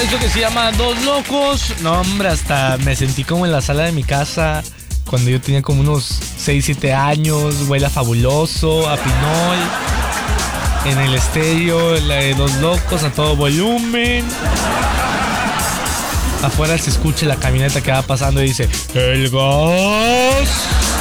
esto que se llama Dos Locos. No, hombre, hasta me sentí como en la sala de mi casa cuando yo tenía como unos 6, 7 años. Huele a Fabuloso, a Pinol. En el estéreo, la de Dos Locos a todo volumen. Afuera se escucha la camioneta que va pasando y dice: ¡El gas!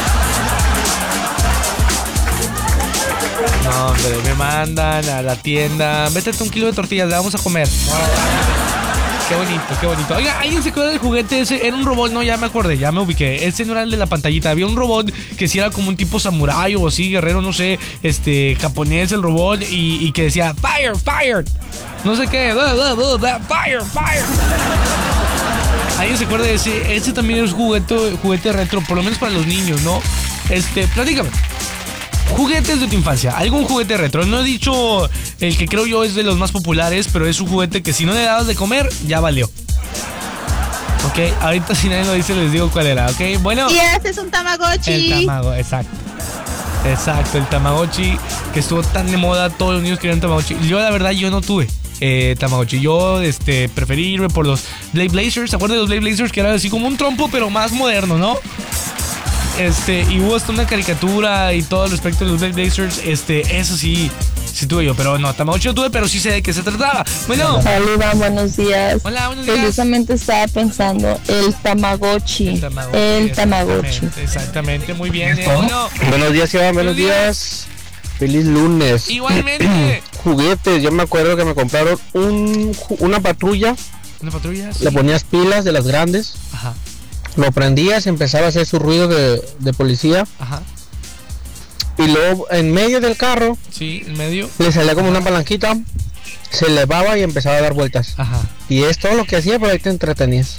No, hombre, me mandan a la tienda. Vétate 1 kilo de tortillas, la vamos a comer. Qué bonito, qué bonito. Oiga, ¿alguien se acuerda del juguete ese? Era un robot, no, ya me acordé, ya me ubiqué. Ese no era el de la pantallita. Había un robot que sí era como un tipo samurái o así, guerrero, no sé, japonés el robot y que decía fire, fire. No sé qué, fire, fire. ¿Alguien se acuerda de ese? Ese también es juguete retro, por lo menos para los niños, ¿no? Platícame. Juguetes de tu infancia, algún juguete retro. No he dicho el que creo yo es de los más populares, pero es un juguete que si no le dabas de comer, ya valió. Ok, ahorita si nadie lo dice les digo cuál era, ok, bueno. Y ese es un Tamagotchi. El Tamagotchi, exacto, el Tamagotchi que estuvo tan de moda, todos los niños querían Tamagotchi. Yo la verdad, yo no tuve Tamagotchi. Yo preferí irme por los Blade Blazers. ¿Se acuerdan de los Blade Blazers? Que era así como un trompo, pero más moderno, ¿no? Y hubo hasta una caricatura y todo al respecto de los Blade Blazers. Eso sí tuve yo, pero no, Tamagotchi no tuve, pero sí sé de qué se trataba. Bueno. Saluda, buenos días. Hola, buenos días. Precisamente estaba pensando, el Tamagotchi. El Tamagotchi. Exactamente, muy bien. Bueno. Buenos días, Iván, buenos días. Feliz lunes. Igualmente. Juguetes, yo me acuerdo que me compraron una patrulla. ¿Una patrulla? Sí. Le ponías pilas de las grandes. Ajá. Lo prendías, empezaba a hacer su ruido de policía. Ajá. Y luego en medio del carro. Sí, en medio. Le salía como una palanquita. Se elevaba y empezaba a dar vueltas. Ajá. Y es todo lo que hacía, pero ahí te entretenías.